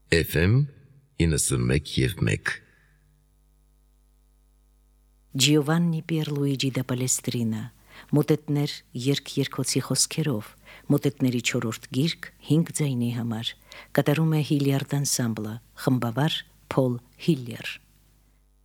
FM 91.1 Ջիովաննի Պիերլուիջի դա Պալեստրինա, մոտետներ երգ-երգոցի խոսքերով, մոտետների 4-րդ գիրք 5 ձայնի համար, կատարում է Հիլիարդ անսամբլը, խմբավար Փոլ Հիլլեր։